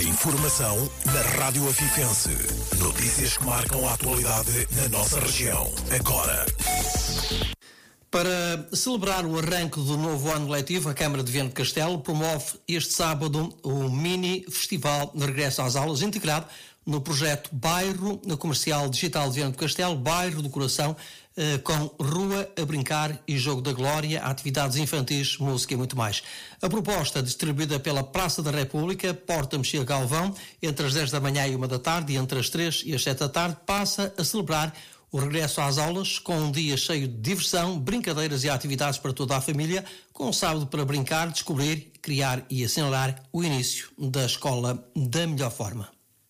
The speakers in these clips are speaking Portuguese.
informação na Rádio Afifense. Notícias que marcam a atualidade na nossa região. Agora. Para celebrar o arranque do novo ano letivo, a Câmara de Viana do Castelo promove este sábado o mini festival de regresso às aulas, integrado no projeto Bairro Comercial Digital de Viana do Castelo, Bairro do Coração, com rua a brincar e jogo da glória, atividades infantis, música e muito mais. A proposta, distribuída pela Praça da República, Porta Mexia Galvão, entre as 10 da manhã e 1 da tarde, e entre as 3 e as 7 da tarde, passa a celebrar o regresso às aulas com um dia cheio de diversão, brincadeiras e atividades para toda a família, com um sábado para brincar, descobrir, criar e assinalar o início da escola da melhor forma.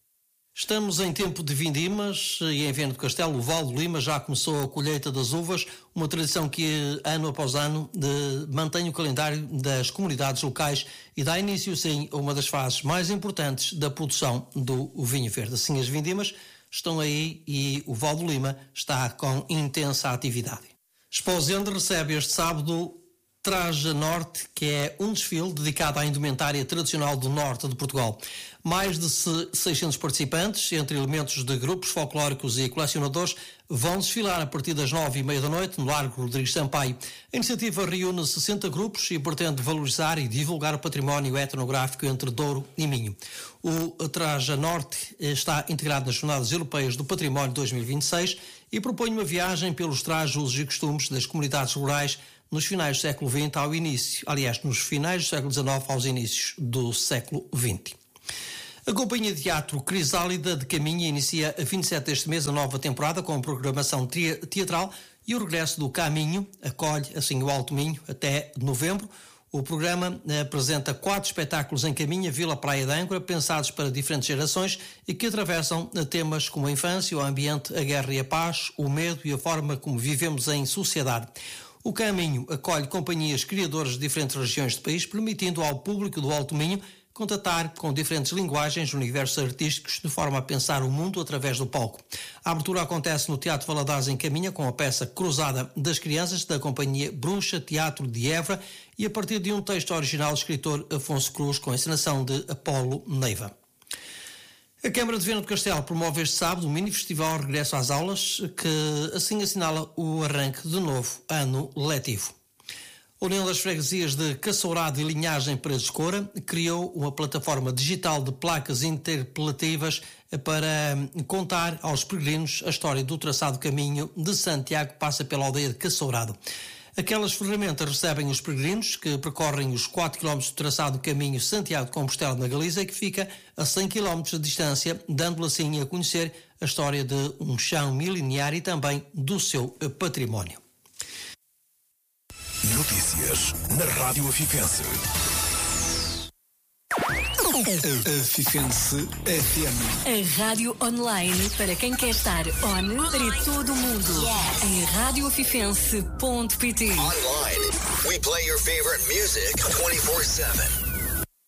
Estamos em tempo de vindimas e em Viana do Castelo, o Val do Lima já começou a colheita das uvas, uma tradição que ano após ano mantém o calendário das comunidades locais e dá início, sim, a uma das fases mais importantes da produção do vinho verde. Assim, as vindimas estão aí e o Val do Lima está com intensa atividade. Esposende recebe este sábado Traja Norte, que é um desfile dedicado à indumentária tradicional do norte de Portugal. Mais de 600 participantes, entre elementos de grupos folclóricos e colecionadores, vão desfilar a partir das 9h30 da noite no Largo Rodrigues Sampaio. A iniciativa reúne 60 grupos e pretende valorizar e divulgar o património etnográfico entre Douro e Minho. O Traja Norte está integrado nas Jornadas Europeias do Património 2026 e propõe uma viagem pelos trajes, usos e costumes das comunidades rurais nos finais do século XX ao início, nos finais do século XIX aos inícios do século XX. A Companhia de Teatro Crisálida de Caminha inicia a 27 deste mês a nova temporada com programação teatral e o regresso do Caminho acolhe assim o Alto Minho até novembro. O programa apresenta 4 espetáculos em Caminha, Vila Praia de Âncora, pensados para diferentes gerações e que atravessam temas como a infância, o ambiente, a guerra e a paz, o medo e a forma como vivemos em sociedade. O Caminho acolhe companhias criadoras de diferentes regiões do país, permitindo ao público do Alto Minho contatar com diferentes linguagens, universos artísticos, de forma a pensar o mundo através do palco. A abertura acontece no Teatro Valadares em Caminha, com a peça Cruzada das Crianças, da companhia Bruxa Teatro de Évora, e a partir de um texto original do escritor Afonso Cruz, com a encenação de Apolo Neiva. A Câmara de Viana do Castelo promove este sábado o mini festival Regresso às Aulas, que assim assinala o arranque do novo ano letivo. A União das Freguesias de Caçourado e Linhagem Paredes de Coura criou uma plataforma digital de placas interpelativas para contar aos peregrinos a história do traçado caminho de Santiago que passa pela aldeia de Caçourado. Aquelas ferramentas recebem os peregrinos que percorrem os 4 km do traçado do caminho Santiago de Compostela na Galiza, que fica a 100 km de distância, dando assim a conhecer a história de um chão mileniar e também do seu património. Notícias na Rádio Afifense. Afifense FM. A rádio online para quem quer estar on para todo o mundo. Em radioafifense.pt. Online, we play your favorite music 24/7.